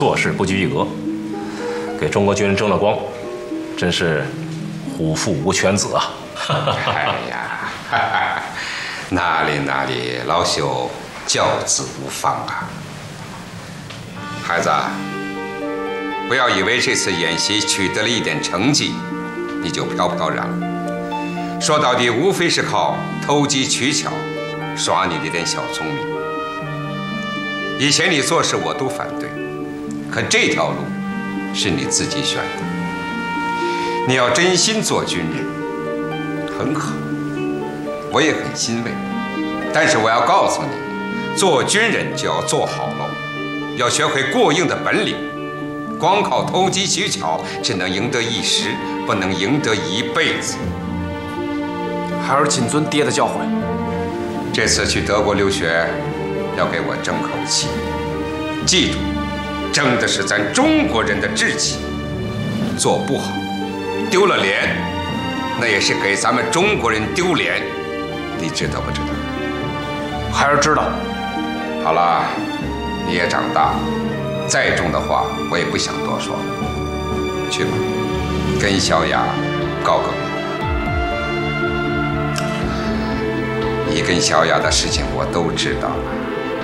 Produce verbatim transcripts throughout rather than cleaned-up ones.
做事不拘一格，给中国军人争了光，真是虎父无犬子啊！ 哎呀，哪里哪里，老朽教子无方啊！孩子，不要以为这次演习取得了一点成绩，你就飘飘然了。说到底，无非是靠投机取巧，耍你的点小聪明。以前你做事我都反对，可这条路是你自己选的。你要真心做军人，很好，我也很欣慰。但是我要告诉你，做军人就要做好喽，要学会过硬的本领。光靠投机取巧，只能赢得一时，不能赢得一辈子。 孩儿谨遵爹的教诲。 这次去德国留学，要给我争口气。记住，争的是咱中国人的志气。做不好，丢了脸，那也是给咱们中国人丢脸。你知道不知道？ 孩儿知道。 好了，你也长大了，再重的话我也不想多说了。去吧，跟小雅告个别。你跟小雅的事情我都知道了。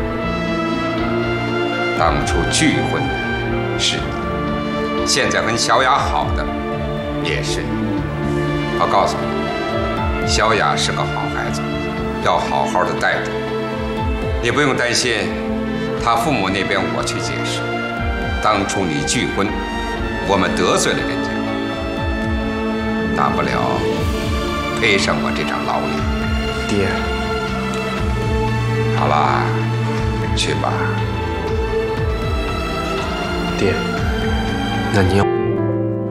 当初拒婚的是你，现在跟小雅好的也是你。我告诉你，小雅是个好孩子，要好好的带着。你不用担心，他父母那边我去解释。当初你拒婚，我们得罪了人家，大不了赔上我这张老脸。 爹， 好了，去吧。 爹，那你要。